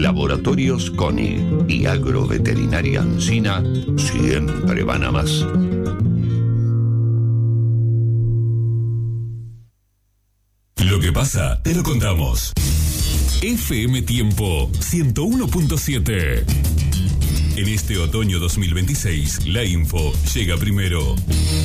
Laboratorios CONI y Agroveterinaria Ancina siempre van a más. Lo que pasa, te lo contamos. FM Tiempo 101.7. En este otoño 2026, la info llega primero.